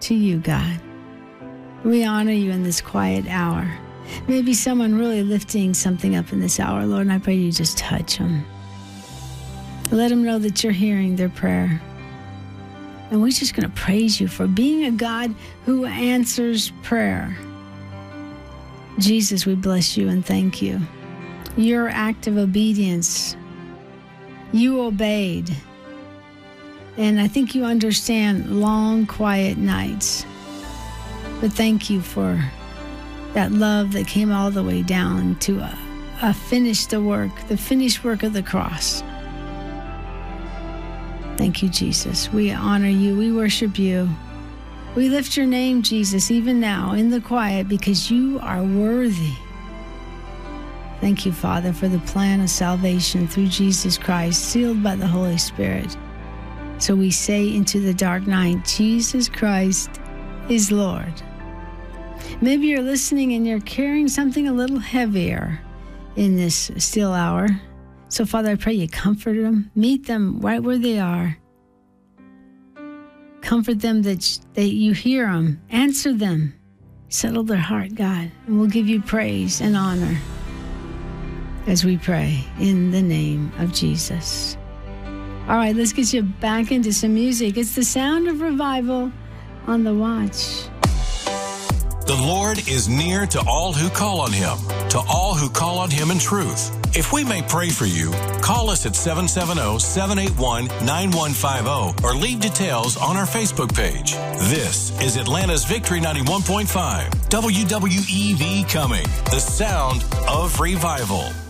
to you, God. We honor you in this quiet hour. Maybe someone really lifting something up in this hour, Lord, and I pray you just touch them. Let them know that you're hearing their prayer. And we're just going to praise you for being a God who answers prayer. Jesus, we bless you and thank you. Your act of obedience, you obeyed. And I think you understand long, quiet nights. But thank you for that love that came all the way down to finish the finished work of the cross. Thank you, Jesus. We honor you. We worship you. We lift your name, Jesus, even now in the quiet, because you are worthy. Thank you, Father, for the plan of salvation through Jesus Christ, sealed by the Holy Spirit. So we say into the dark night, Jesus Christ is Lord. Maybe you're listening and you're carrying something a little heavier in this still hour. So, Father, I pray you comfort them, meet them right where they are. Comfort them that you hear them, answer them, settle their heart, God, and we'll give you praise and honor as we pray in the name of Jesus. All right, let's get you back into some music. It's the sound of revival on The Watch. The Lord is near to all who call on him, to all who call on him in truth. If we may pray for you, call us at 770-781-9150 or leave details on our Facebook page. This is Atlanta's Victory 91.5, WWEV coming, the sound of revival.